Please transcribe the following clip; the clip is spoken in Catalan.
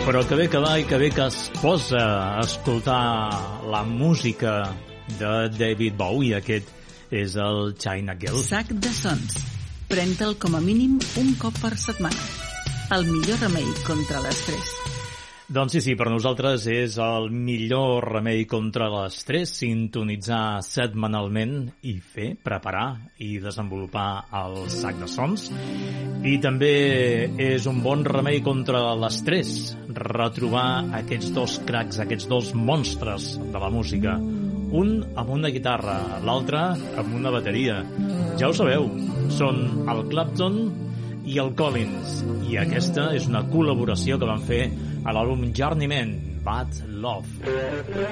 Però que bé que va i que bé que es posa a escoltar la música de David Bowie. Aquest és el China Girl. Sac de sons. Pren-te'l com a mínim un cop per setmana. El millor remei contra l'estrès. Doncs sí, per nosaltres és el millor remei contra l'estrès, sintonitzar setmanalment i preparar i desenvolupar el sac de sons. I també és un bon remei contra l'estrès, retrobar aquests dos cracs, aquests dos monstres de la música. Un amb una guitarra, l'altre amb una bateria. Ja ho sabeu, són el Clapton i el Collins. I aquesta és una col·laboració que van fer a l'àlbum Journeyman, Bad Love.